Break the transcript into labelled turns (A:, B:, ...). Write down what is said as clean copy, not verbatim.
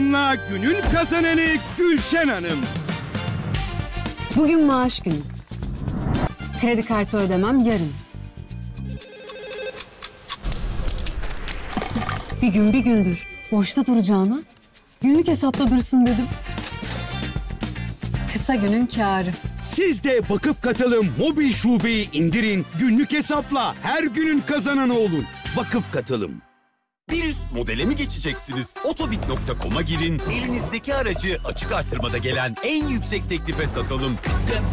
A: yardımla günün kazananı Gülşen Hanım.
B: Bugün maaş günü. Kredi kartı ödemem yarın. Bir gün bir gündür boşta duracağına günlük hesapta dursun dedim. Kısa günün kârı.
A: Siz de Vakıf Katılım mobil şubeyi indirin. Günlük hesapla her günün kazananı olun. Vakıf Katılım.
C: Bir üst modele mi geçeceksiniz? Otobit.com'a girin, elinizdeki aracı açık artırmada gelen en yüksek teklife satalım.